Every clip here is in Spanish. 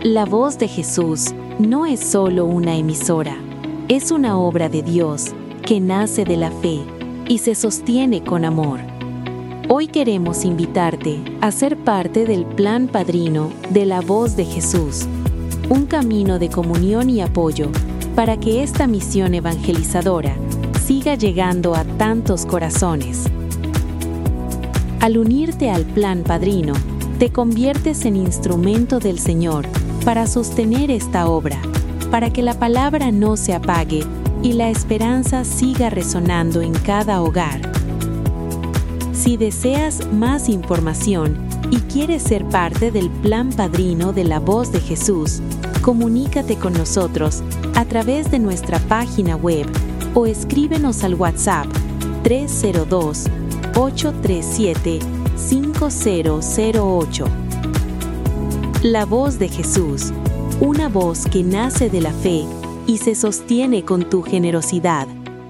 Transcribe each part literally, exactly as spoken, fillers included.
La Voz de Jesús no es solo una emisora, es una obra de Dios que nace de la fe y se sostiene con amor. Hoy queremos invitarte a ser parte del plan padrino de La Voz de Jesús, un camino de comunión y apoyo para que esta misión evangelizadora siga llegando a tantos corazones. Al unirte al plan padrino, te conviertes en instrumento del Señor para sostener esta obra, para que la palabra no se apague y la esperanza siga resonando en cada hogar. Si deseas más información y quieres ser parte del plan padrino de La Voz de Jesús, comunícate con nosotros a través de nuestra página web o escríbenos al WhatsApp tres cero dos, ocho tres siete, cinco cero cero ocho. La Voz de Jesús, una voz que nace de la fe y se sostiene con tu generosidad.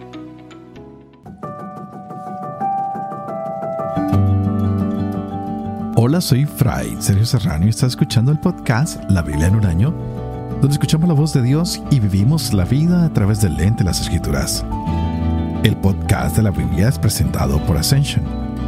Hola, soy Fray Sergio Serrano y estás escuchando el podcast La Biblia en un año, donde escuchamos la voz de Dios y vivimos la vida a través del lente de las Escrituras. El podcast de la Biblia es presentado por Ascension.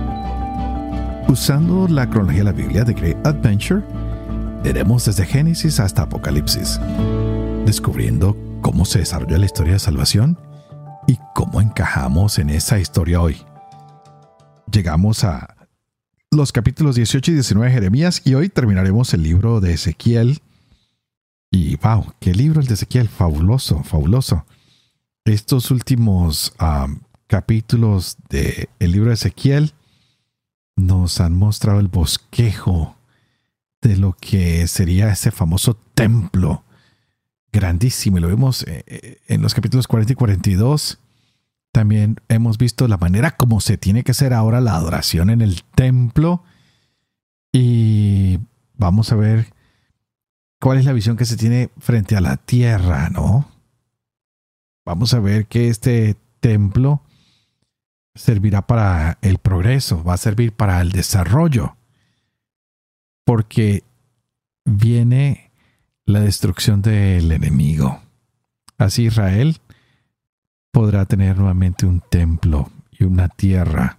Usando la cronología de la Biblia de Great Adventure, veremos desde Génesis hasta Apocalipsis, descubriendo cómo se desarrolla la historia de salvación y cómo encajamos en esa historia hoy. Llegamos a los capítulos dieciocho y diecinueve de Jeremías y hoy terminaremos el libro de Ezequiel. Y wow, qué libro el de Ezequiel, fabuloso, fabuloso. Estos últimos um, capítulos del libro de Ezequiel nos han mostrado el bosquejo de lo que sería ese famoso templo grandísimo. Y lo vemos en los capítulos cuarenta y cuarenta y dos. También hemos visto la manera como se tiene que hacer ahora la adoración en el templo. Y vamos a ver cuál es la visión que se tiene frente a la tierra, ¿no? Vamos a ver que este templo servirá para el progreso, va a servir para el desarrollo. Porque viene la destrucción del enemigo. Así Israel podrá tener nuevamente un templo y una tierra.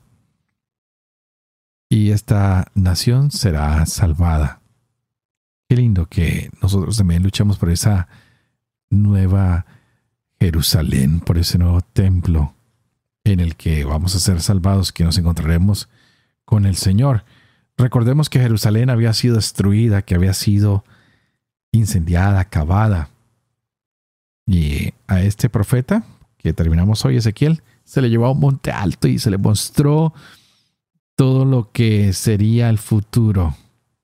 Y esta nación será salvada. Qué lindo que nosotros también luchamos por esa nueva Jerusalén, por ese nuevo templo en el que vamos a ser salvados, que nos encontraremos con el Señor. Recordemos que Jerusalén había sido destruida, que había sido incendiada, acabada. Y a este profeta, que terminamos hoy, Ezequiel, se le llevó a un monte alto y se le mostró todo lo que sería el futuro.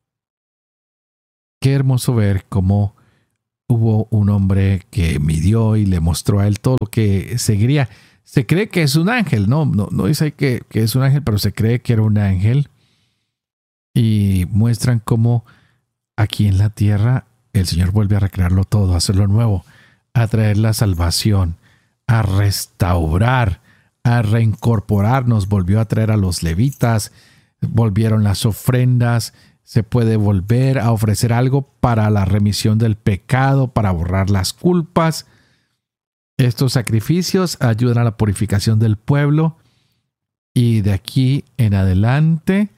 Qué hermoso ver cómo hubo un hombre que midió y le mostró a él todo lo que seguiría. Se cree que es un ángel, no, no, no dice que, que es un ángel, pero se cree que era un ángel. Y muestran cómo aquí en la tierra el Señor vuelve a recrearlo todo, a hacerlo nuevo, a traer la salvación, a restaurar, a reincorporarnos. Volvió a traer a los levitas, volvieron las ofrendas. Se puede volver a ofrecer algo para la remisión del pecado, para borrar las culpas. Estos sacrificios ayudan a la purificación del pueblo. Y de aquí en adelante,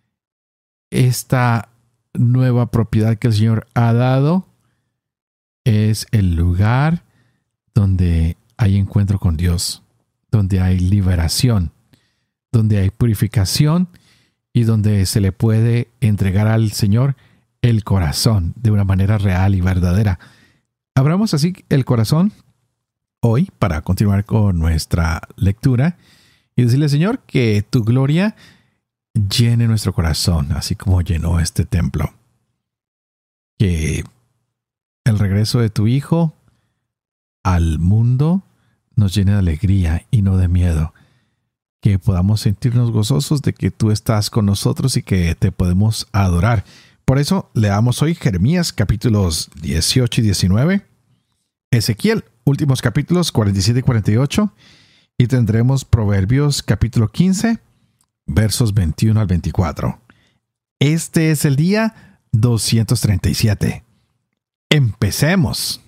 esta nueva propiedad que el Señor ha dado es el lugar donde hay encuentro con Dios, donde hay liberación, donde hay purificación y donde se le puede entregar al Señor el corazón de una manera real y verdadera. Abramos así el corazón hoy para continuar con nuestra lectura y decirle, Señor, que tu gloria llene nuestro corazón, así como llenó este templo. Que el regreso de tu Hijo al mundo nos llene de alegría y no de miedo. Que podamos sentirnos gozosos de que tú estás con nosotros y que te podemos adorar. Por eso leamos hoy Jeremías capítulos dieciocho y diecinueve, Ezequiel últimos capítulos cuarenta y siete y cuarenta y ocho, y tendremos Proverbios capítulo quince, versos veintiuno al veinticuatro. Este es el día doscientos treinta y siete. Empecemos.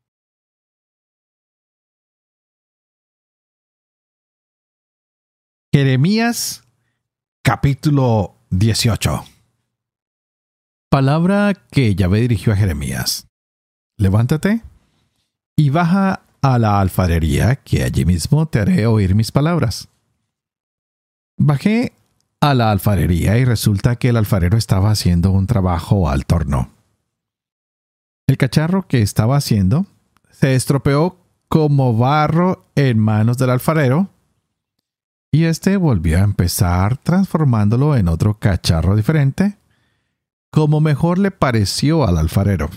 Jeremías, capítulo dieciocho. Palabra que Yahvé dirigió a Jeremías. Levántate y baja a la alfarería, que allí mismo te haré oír mis palabras. Bajé a la alfarería y resulta que el alfarero estaba haciendo un trabajo al torno. El cacharro que estaba haciendo se estropeó como barro en manos del alfarero y éste volvió a empezar transformándolo en otro cacharro diferente, como mejor le pareció al alfarero.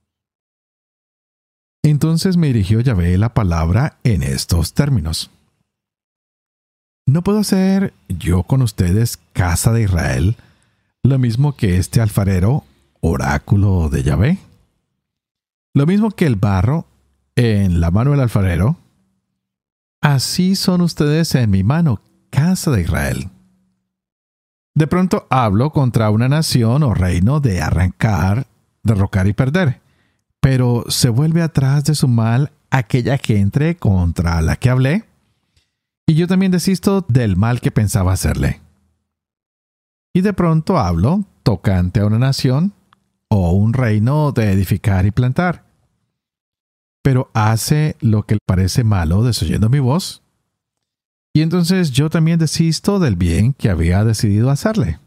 Entonces me dirigió Yahvé la palabra en estos términos. ¿No puedo hacer yo con ustedes, casa de Israel, lo mismo que este alfarero, oráculo de Yahvé? Lo mismo que el barro en la mano del alfarero, así son ustedes en mi mano, casa de Israel. De pronto hablo contra una nación o reino de arrancar, derrocar y perder, pero se vuelve atrás de su mal aquella gente contra la que hablé, y yo también desisto del mal que pensaba hacerle. Y de pronto hablo tocante a una nación o un reino de edificar y plantar, pero hace lo que le parece malo desoyendo mi voz, y entonces yo también desisto del bien que había decidido hacerle.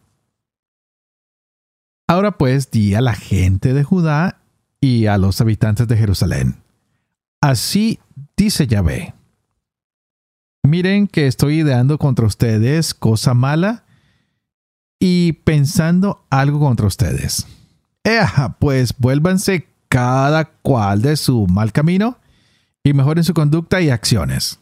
Ahora pues di a la gente de Judá y a los habitantes de Jerusalén: así dice Yahvé. Miren que estoy ideando contra ustedes cosa mala y pensando algo contra ustedes. Ea, pues vuélvanse cada cual de su mal camino y mejoren su conducta y acciones.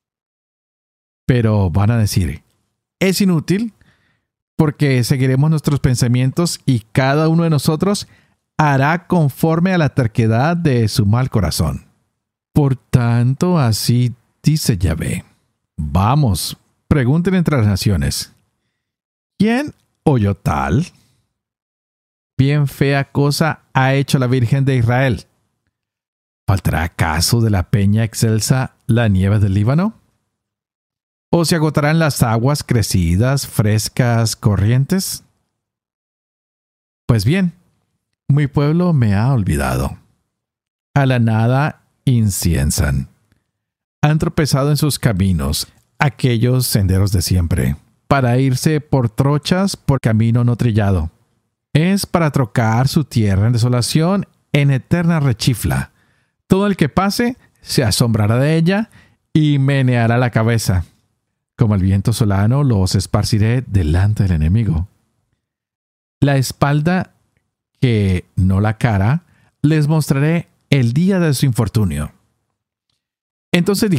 Pero van a decir: es inútil, porque seguiremos nuestros pensamientos y cada uno de nosotros hará conforme a la terquedad de su mal corazón. Por tanto, así dice Yahvé: vamos, pregunten entre las naciones, ¿quién oyó tal? Bien fea cosa ha hecho la Virgen de Israel. ¿Faltará acaso de la peña excelsa la nieve del Líbano? ¿O se agotarán las aguas crecidas, frescas, corrientes? Pues bien, mi pueblo me ha olvidado. A la nada inciensan. Han tropezado en sus caminos, aquellos senderos de siempre, para irse por trochas por camino no trillado. Es para trocar su tierra en desolación en eterna rechifla. Todo el que pase se asombrará de ella y meneará la cabeza. Como el viento solano los esparciré delante del enemigo. La espalda, que no la cara, les mostraré el día de su infortunio. Entonces